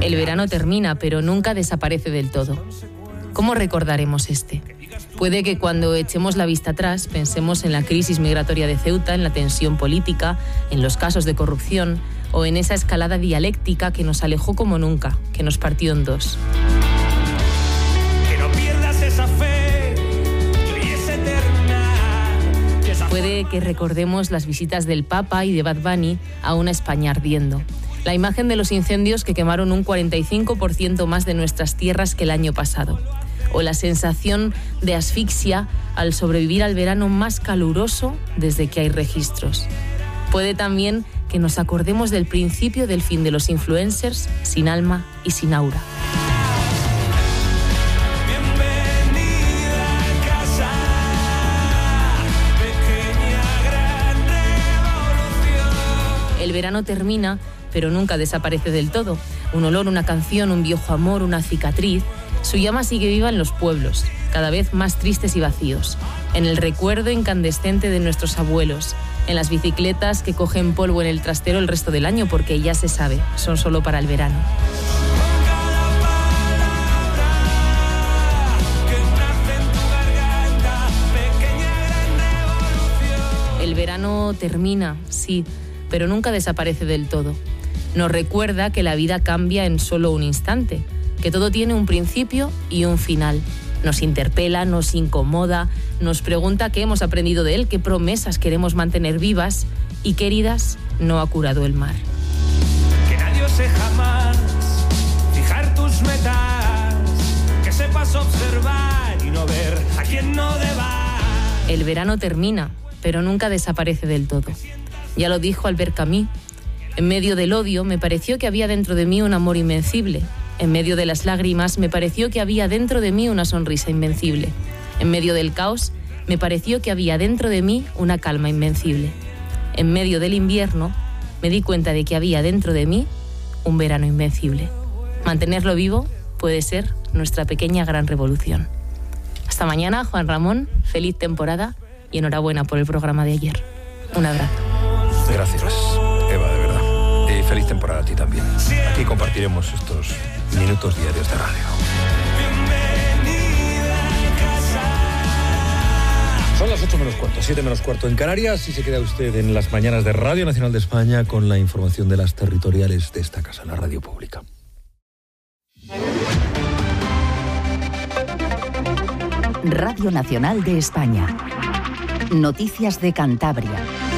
El verano termina, pero nunca desaparece del todo. ¿Cómo recordaremos este? Puede que cuando echemos la vista atrás pensemos en la crisis migratoria de Ceuta, en la tensión política, en los casos de corrupción o en esa escalada dialéctica que nos alejó como nunca, que nos partió en dos. Que no pierdas esa fe, que hoy es eterna. Puede que recordemos las visitas del Papa y de Bad Bunny a una España ardiendo. La imagen de los incendios que quemaron un 45% más de nuestras tierras que el año pasado. O la sensación de asfixia al sobrevivir al verano más caluroso desde que hay registros. Puede también que nos acordemos del principio del fin de los influencers sin alma y sin aura. El verano termina, pero nunca desaparece del todo. Un olor, una canción, un viejo amor, una cicatriz. Su llama sigue viva en los pueblos, cada vez más tristes y vacíos. En el recuerdo incandescente de nuestros abuelos. En las bicicletas que cogen polvo en el trastero el resto del año, porque ya se sabe, son solo para el verano. El verano termina, sí, pero nunca desaparece del todo. Nos recuerda que la vida cambia en solo un instante, que todo tiene un principio y un final. Nos interpela, nos incomoda, nos pregunta qué hemos aprendido de él, qué promesas queremos mantener vivas y qué heridas no ha curado el mar. Que nadie ose jamás fijar tus metas, que sepas observar y no ver a quien no deba. El verano termina, pero nunca desaparece del todo. Ya lo dijo Albert Camus. En medio del odio me pareció que había dentro de mí un amor invencible. En medio de las lágrimas me pareció que había dentro de mí una sonrisa invencible. En medio del caos me pareció que había dentro de mí una calma invencible. En medio del invierno me di cuenta de que había dentro de mí un verano invencible. Mantenerlo vivo puede ser nuestra pequeña gran revolución. Hasta mañana, Juan Ramón. Feliz temporada y enhorabuena por el programa de ayer. Un abrazo. Gracias, Eva, de verdad. Y feliz temporada a ti también. Aquí compartiremos estos minutos diarios de radio. Son las 8 menos cuarto, 7 menos cuarto en Canarias, y se queda usted en las mañanas de Radio Nacional de España con la información de las territoriales de esta casa, la radio pública. Radio Nacional de España. Noticias de Cantabria.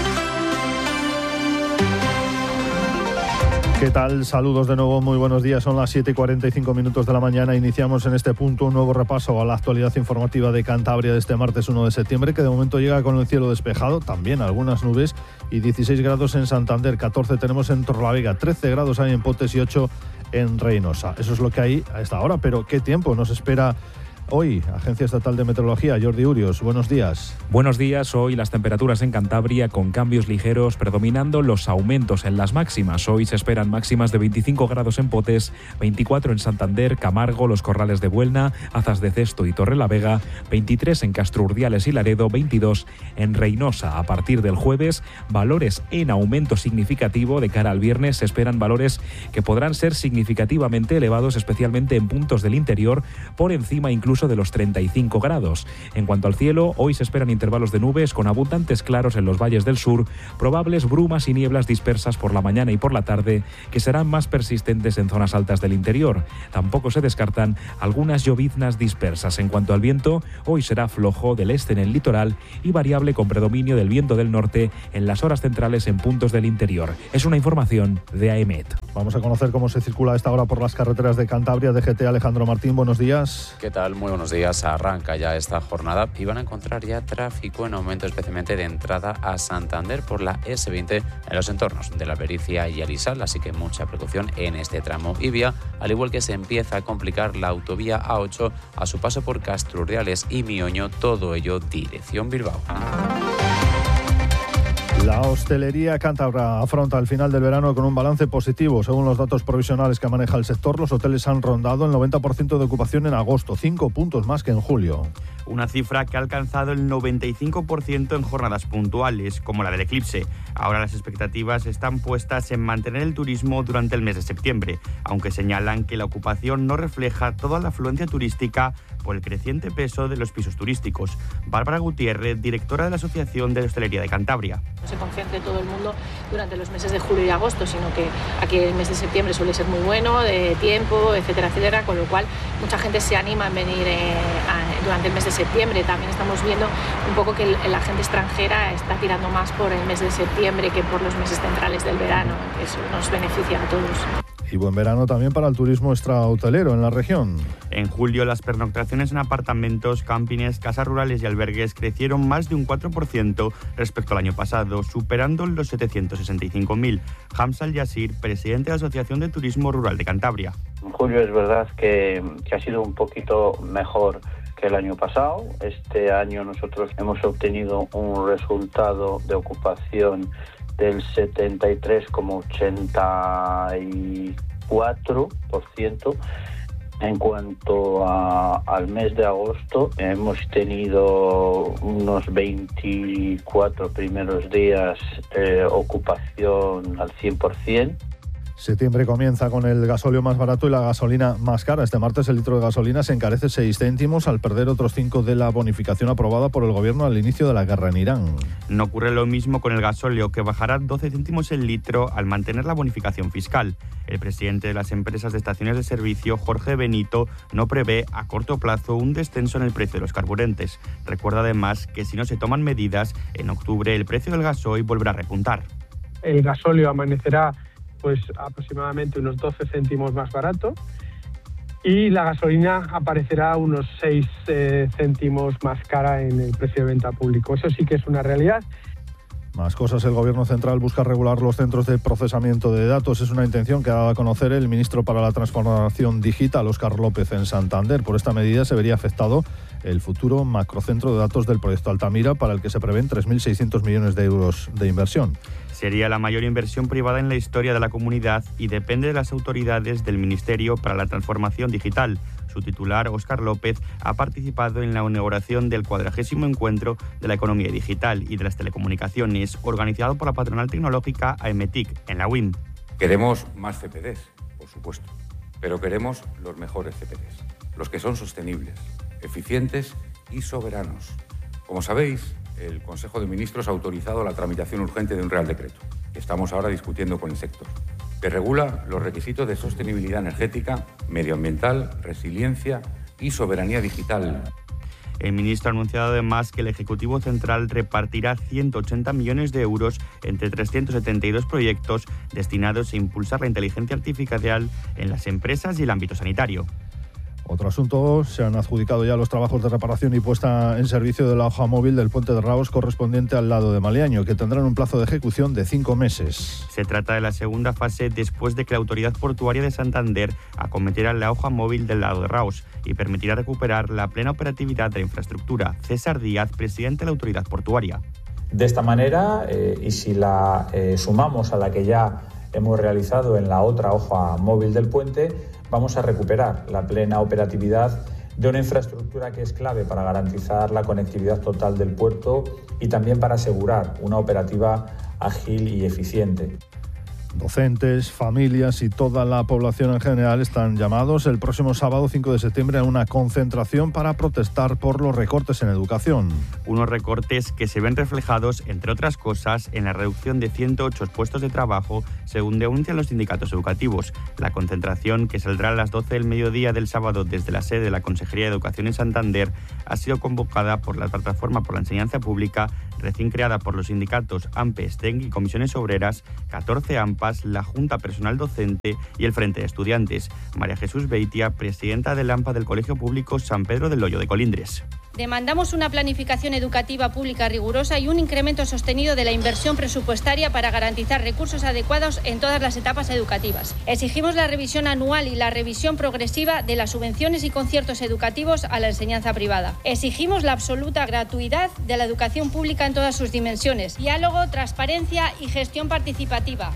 ¿Qué tal? Saludos de nuevo, muy buenos días. Son las 7:45 de la mañana. Iniciamos en este punto un nuevo repaso a la actualidad informativa de Cantabria de este martes 1 de septiembre, que de momento llega con el cielo despejado, también algunas nubes, y 16 grados en Santander, 14 tenemos en Torrelavega, 13 grados hay en Potes y 8 en Reynosa. Eso es lo que hay a esta hora, pero ¿qué tiempo nos espera hoy? Agencia Estatal de Meteorología, Jordi Urios, buenos días. Buenos días. Hoy las temperaturas en Cantabria con cambios ligeros, predominando los aumentos en las máximas. Hoy se esperan máximas de 25 grados en Potes, 24 en Santander, Camargo, Los Corrales de Buelna, Azas de Cesto y Torrelavega, 23 en Castrurdiales y Laredo, 22 en Reynosa. A partir del jueves, valores en aumento significativo. De cara al viernes se esperan valores que podrán ser significativamente elevados, especialmente en puntos del interior, por encima incluso de los 35 grados. En cuanto al cielo, hoy se esperan intervalos de nubes con abundantes claros en los valles del sur, probables brumas y nieblas dispersas por la mañana y por la tarde, que serán más persistentes en zonas altas del interior. Tampoco se descartan algunas lloviznas dispersas. En cuanto al viento, hoy será flojo del este en el litoral y variable con predominio del viento del norte en las horas centrales en puntos del interior. Es una información de AEMET. Vamos a conocer cómo se circula a esta hora por las carreteras de Cantabria. DGT Alejandro Martín, buenos días. ¿Qué tal? Muy buenos días. Arranca ya esta jornada y van a encontrar ya tráfico en aumento, especialmente de entrada a Santander por la S20 en los entornos de la Albericia y Alisal, así que mucha precaución en este tramo y vía, al igual que se empieza a complicar la autovía A8 a su paso por Castrurdiales y Mioño, todo ello dirección Bilbao. La hostelería cántabra afronta el final del verano con un balance positivo. Según los datos provisionales que maneja el sector, los hoteles han rondado el 90% de ocupación en agosto, 5 puntos más que en julio. una cifra que ha alcanzado el 95% en jornadas puntuales, como la del eclipse. Ahora las expectativas están puestas en mantener el turismo durante el mes de septiembre, aunque señalan que la ocupación no refleja toda la afluencia turística por el creciente peso de los pisos turísticos. Bárbara Gutiérrez, directora de la Asociación de Hostelería de Cantabria. No se concentre todo el mundo durante los meses de julio y agosto, sino que aquí el mes de septiembre suele ser muy bueno, de tiempo, etcétera, etcétera, con lo cual mucha gente se anima a venir durante el mes de septiembre. También estamos viendo un poco que la gente extranjera está tirando más por el mes de septiembre que por los meses centrales del verano. Eso nos beneficia a todos. Y buen verano también para el turismo extrahotelero en la región. En julio, las pernoctaciones en apartamentos, campings, casas rurales y albergues crecieron más de un 4% respecto al año pasado, superando los 765.000. Hamza Al-Yassir, presidente de la Asociación de Turismo Rural de Cantabria. En julio es verdad que ha sido un poquito mejor que el año pasado. Este año nosotros hemos obtenido un resultado de ocupación del 73,84%. En cuanto al mes de agosto, hemos tenido unos 24 primeros días ocupación al 100%. Septiembre comienza con el gasóleo más barato y la gasolina más cara. Este martes el litro de gasolina se encarece 6 céntimos al perder otros 5 de la bonificación aprobada por el gobierno al inicio de la guerra en Irán. No ocurre lo mismo con el gasóleo, que bajará 12 céntimos el litro al mantener la bonificación fiscal. El presidente de las empresas de estaciones de servicio, Jorge Benito, no prevé a corto plazo un descenso en el precio de los carburantes. Recuerda además que si no se toman medidas, en octubre el precio del gasoil volverá a repuntar. El gasóleo amanecerá pues aproximadamente unos 12 céntimos más barato y la gasolina aparecerá unos 6 céntimos más cara en el precio de venta público. Eso sí que es una realidad. Más cosas, el Gobierno central busca regular los centros de procesamiento de datos. Es una intención que ha dado a conocer el ministro para la Transformación Digital, Óscar López, en Santander. Por esta medida se vería afectado el futuro macrocentro de datos del proyecto Altamira, para el que se prevén 3.600 millones de euros de inversión. Sería la mayor inversión privada en la historia de la comunidad y depende de las autoridades del Ministerio para la Transformación Digital. Su titular, Óscar López, ha participado en la inauguración del 40º Encuentro de la Economía Digital y de las Telecomunicaciones, organizado por la patronal tecnológica AEMETIC, en la UIM. Queremos más CPDs, por supuesto, pero queremos los mejores CPDs, los que son sostenibles, eficientes y soberanos. Como sabéis, el Consejo de Ministros ha autorizado la tramitación urgente de un Real Decreto, que estamos ahora discutiendo con el sector, que regula los requisitos de sostenibilidad energética, medioambiental, resiliencia y soberanía digital. El ministro ha anunciado además que el Ejecutivo Central repartirá 180 millones de euros entre 372 proyectos destinados a impulsar la inteligencia artificial en las empresas y el ámbito sanitario. Otro asunto, se han adjudicado ya los trabajos de reparación y puesta en servicio de la hoja móvil del puente de Raos correspondiente al lado de Maliaño, que tendrán un plazo de ejecución de 5 meses. Se trata de la segunda fase después de que la Autoridad Portuaria de Santander acometiera la hoja móvil del lado de Raos y permitirá recuperar la plena operatividad de la infraestructura. César Díaz, presidente de la Autoridad Portuaria. De esta manera, y si la sumamos a la que ya hemos realizado en la otra hoja móvil del puente, vamos a recuperar la plena operatividad de una infraestructura que es clave para garantizar la conectividad total del puerto y también para asegurar una operativa ágil y eficiente. Docentes, familias y toda la población en general están llamados el próximo sábado 5 de septiembre a una concentración para protestar por los recortes en educación. Unos recortes que se ven reflejados, entre otras cosas, en la reducción de 108 puestos de trabajo, según denuncian los sindicatos educativos. La concentración, que saldrá a las 12 del mediodía del sábado desde la sede de la Consejería de Educación en Santander, ha sido convocada por la Plataforma por la Enseñanza Pública, recién creada por los sindicatos AMPE, STENG y Comisiones Obreras, 14 AMPAs, la Junta Personal Docente y el Frente de Estudiantes. María Jesús Beitia, presidenta del AMPA del Colegio Público San Pedro del Hoyo de Colindres. Demandamos una planificación educativa pública rigurosa y un incremento sostenido de la inversión presupuestaria para garantizar recursos adecuados en todas las etapas educativas. Exigimos la revisión anual y la revisión progresiva de las subvenciones y conciertos educativos a la enseñanza privada. Exigimos la absoluta gratuidad de la educación pública en todas sus dimensiones, diálogo, transparencia y gestión participativa.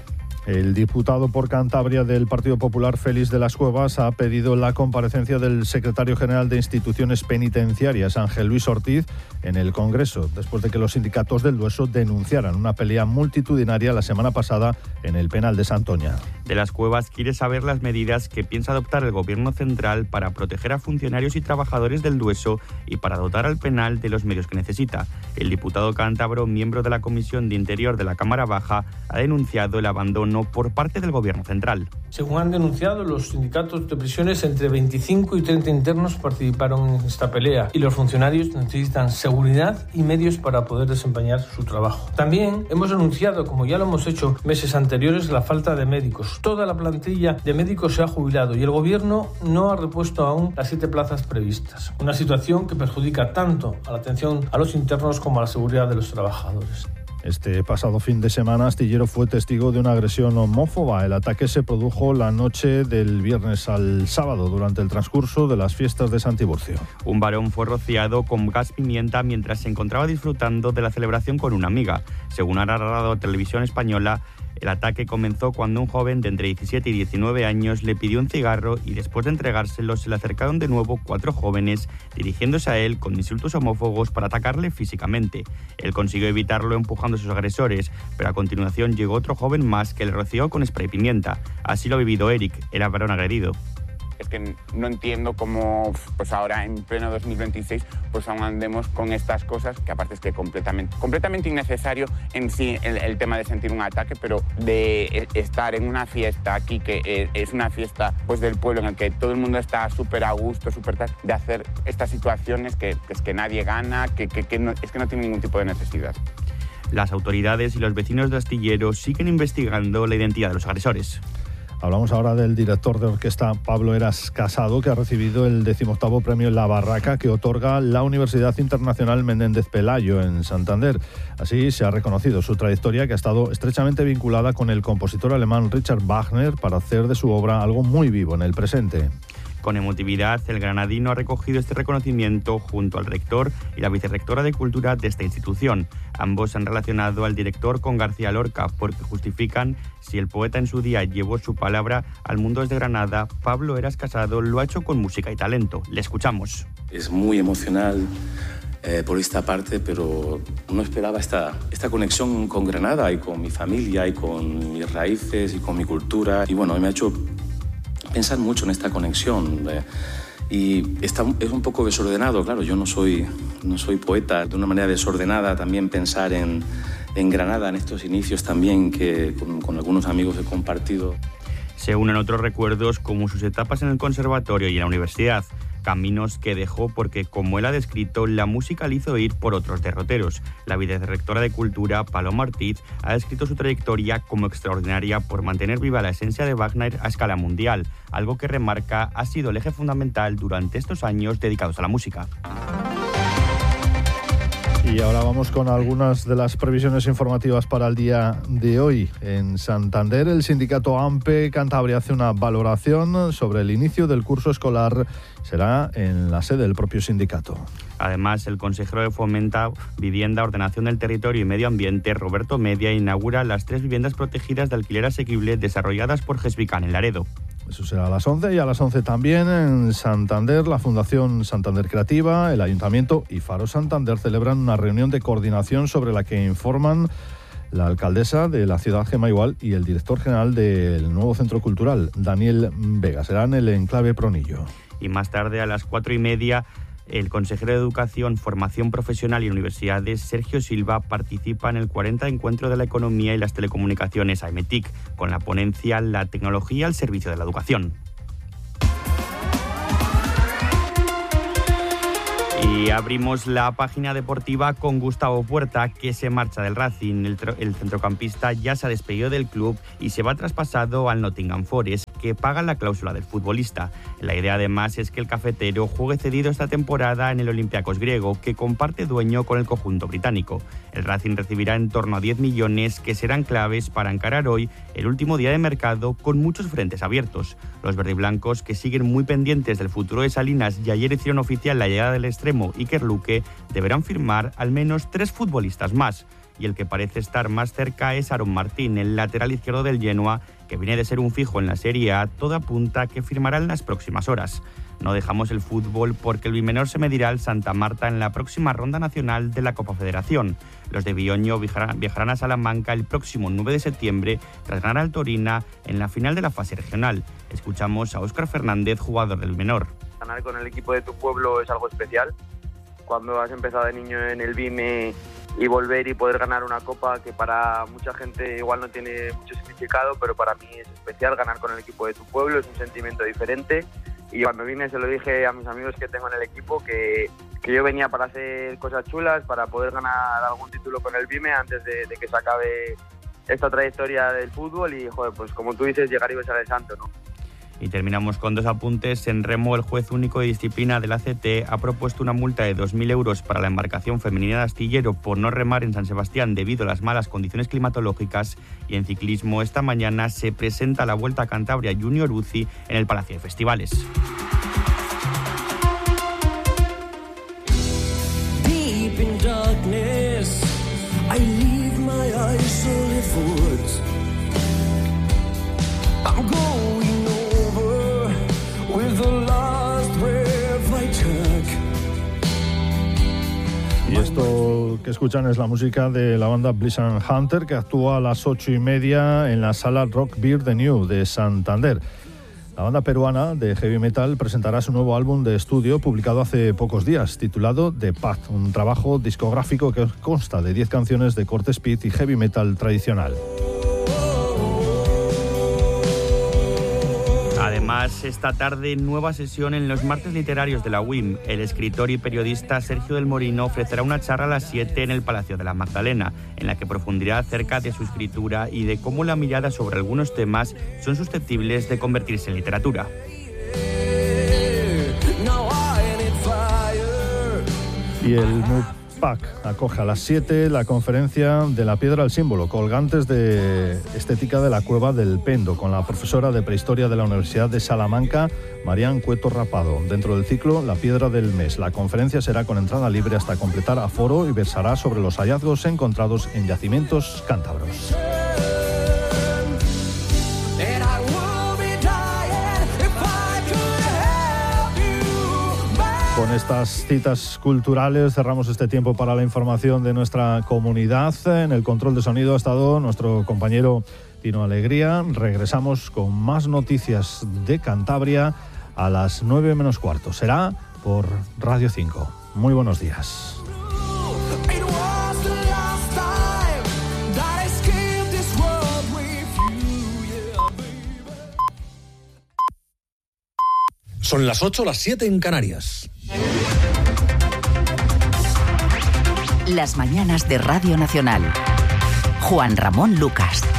El diputado por Cantabria del Partido Popular, Félix de las Cuevas, ha pedido la comparecencia del secretario general de Instituciones Penitenciarias, Ángel Luis Ortiz, en el Congreso, después de que los sindicatos del Dueso denunciaran una pelea multitudinaria la semana pasada en el penal de Santoña. De las Cuevas quiere saber las medidas que piensa adoptar el Gobierno central para proteger a funcionarios y trabajadores del Dueso y para dotar al penal de los medios que necesita. El diputado cántabro, miembro de la Comisión de Interior de la Cámara Baja, ha denunciado el abandono por parte del Gobierno central. Según han denunciado los sindicatos de prisiones, entre 25 y 30 internos participaron en esta pelea y los funcionarios necesitan seguridad y medios para poder desempeñar su trabajo. También hemos denunciado, como ya lo hemos hecho meses anteriores, la falta de médicos. Toda la plantilla de médicos se ha jubilado y el Gobierno no ha repuesto aún las 7 plazas previstas. Una situación que perjudica tanto a la atención a los internos como a la seguridad de los trabajadores. Este pasado fin de semana, Astillero fue testigo de una agresión homófoba. El ataque se produjo la noche del viernes al sábado, durante el transcurso de las fiestas de San Tiburcio. Un varón fue rociado con gas pimienta mientras se encontraba disfrutando de la celebración con una amiga. Según ha narrado Televisión Española, el ataque comenzó cuando un joven de entre 17 y 19 años le pidió un cigarro y después de entregárselo se le acercaron de nuevo 4 jóvenes dirigiéndose a él con insultos homófobos para atacarle físicamente. Él consiguió evitarlo empujando a sus agresores, pero a continuación llegó otro joven más que le roció con spray pimienta. Así lo ha vivido Eric, el varón agredido. Es que no entiendo cómo pues ahora en pleno 2026 pues aún andemos con estas cosas, que aparte es que completamente innecesario en sí el tema de sentir un ataque, pero de estar en una fiesta aquí que es una fiesta pues del pueblo en el que todo el mundo está súper a gusto, súper tal, de hacer estas situaciones que nadie gana, que no tiene ningún tipo de necesidad. Las autoridades y los vecinos de Astillero siguen investigando la identidad de los agresores. Hablamos ahora del director de orquesta Pablo Eras Casado, que ha recibido el 18º premio La Barraca que otorga la Universidad Internacional Menéndez Pelayo en Santander. Así se ha reconocido su trayectoria, que ha estado estrechamente vinculada con el compositor alemán Richard Wagner para hacer de su obra algo muy vivo en el presente. Con emotividad, el granadino ha recogido este reconocimiento junto al rector y la vicerrectora de Cultura de esta institución. Ambos han relacionado al director con García Lorca porque justifican: si el poeta en su día llevó su palabra al mundo desde Granada, Pablo Eras Casado lo ha hecho con música y talento. Le escuchamos. Es muy emocional por esta parte, pero no esperaba esta conexión con Granada y con mi familia y con mis raíces y con mi cultura. Y bueno, me ha hecho pensar mucho en esta conexión y es un poco desordenado, claro, yo no soy poeta, de una manera desordenada también pensar en Granada, en estos inicios también que con algunos amigos he compartido. Se unen otros recuerdos como sus etapas en el conservatorio y en la universidad, caminos que dejó porque, como él ha descrito, la música le hizo ir por otros derroteros. La vicerrectora de Cultura, Paloma Ortiz, ha descrito su trayectoria como extraordinaria por mantener viva la esencia de Wagner a escala mundial, algo que remarca ha sido el eje fundamental durante estos años dedicados a la música. Y ahora vamos con algunas de las previsiones informativas para el día de hoy. En Santander, el sindicato AMPE Cantabria hace una valoración sobre el inicio del curso escolar. Será en la sede del propio sindicato. Además, el consejero de Fomenta, Vivienda, Ordenación del Territorio y Medio Ambiente, Roberto Media, inaugura las 3 viviendas protegidas de alquiler asequible desarrolladas por Gesvican en Laredo. Eso será a las 11 y a las 11 también en Santander, la Fundación Santander Creativa, el Ayuntamiento y Faro Santander celebran una reunión de coordinación sobre la que informan la alcaldesa de la ciudad, Gemma Igual, y el director general del nuevo centro cultural, Daniel Vega. Será en el enclave Pronillo. Y más tarde, a las 4:30, el consejero de Educación, Formación Profesional y Universidades, Sergio Silva, participa en el 40 Encuentro de la Economía y las Telecomunicaciones, AEMETIC, con la ponencia La tecnología al servicio de la educación. Y abrimos la página deportiva con Gustavo Puerta, que se marcha del Racing. El centrocampista ya se ha despedido del club y se va traspasado al Nottingham Forest, que paga la cláusula del futbolista. La idea además es que el cafetero juegue cedido esta temporada en el Olympiacos griego, que comparte dueño con el conjunto británico. El Racing recibirá en torno a 10 millones que serán claves para encarar hoy el último día de mercado con muchos frentes abiertos. Los verdiblancos, que siguen muy pendientes del futuro de Salinas y ayer hicieron oficial la llegada del extremo Iker Luque, deberán firmar al menos 3 futbolistas más. y el que parece estar más cerca es Aaron Martín, el lateral izquierdo del Genoa, que viene de ser un fijo en la Serie A. Todo apunta a que firmará en las próximas horas. No dejamos el fútbol porque el Bimenor se medirá al Santa Marta en la próxima ronda nacional de la Copa Federación. Los de Bioño viajarán a Salamanca el próximo 9 de septiembre tras ganar al Torina en la final de la fase regional. Escuchamos a Óscar Fernández, jugador del Bimenor. Ganar con el equipo de tu pueblo es algo especial. Cuando has empezado de niño en el BIME y volver y poder ganar una copa que para mucha gente igual no tiene mucho significado, pero para mí es especial ganar con el equipo de tu pueblo, es un sentimiento diferente. Y cuando vine se lo dije a mis amigos que tengo en el equipo que yo venía para hacer cosas chulas, para poder ganar algún título con el BIME antes de que se acabe esta trayectoria del fútbol y, joder, pues como tú dices, llegar y besar el santo, ¿no? Y terminamos con 2 apuntes. En remo, el juez único de disciplina del ACT ha propuesto una multa de 2.000 euros para la embarcación femenina de Astillero por no remar en San Sebastián debido a las malas condiciones climatológicas. Y en ciclismo, esta mañana se presenta la Vuelta a Cantabria Junior UCI en el Palacio de Festivales. Deep in darkness, I leave my isolated woods. I'm going over with the last breath I took. Y esto que escuchan es la música de la banda Blizzard Hunter, que actúa a las 8:30 en la sala Rock Beer The New de Santander. La banda peruana de heavy metal presentará su nuevo álbum de estudio publicado hace pocos días, titulado The Path, un trabajo discográfico que consta de 10 canciones de corte speed y heavy metal tradicional. Además, esta tarde, nueva sesión en los martes literarios de la UIM. El escritor y periodista Sergio del Morino ofrecerá una charla a las 7 en el Palacio de la Magdalena, en la que profundirá acerca de su escritura y de cómo la mirada sobre algunos temas son susceptibles de convertirse en literatura. Y el MUPAC acoge a las 7 la conferencia de la piedra al símbolo, colgantes de estética de la cueva del Pendo, con la profesora de prehistoria de la Universidad de Salamanca, Marián Cueto Rapado, dentro del ciclo La Piedra del Mes. La conferencia será con entrada libre hasta completar aforo y versará sobre los hallazgos encontrados en yacimientos cántabros. Con estas citas culturales cerramos este tiempo para la información de nuestra comunidad. En el control de sonido ha estado nuestro compañero Tino Alegría. Regresamos con más noticias de Cantabria a las 9 menos cuarto. Será por Radio 5. Muy buenos días. Son las 8, las 7 en Canarias. Las mañanas de Radio Nacional. Juan Ramón Lucas.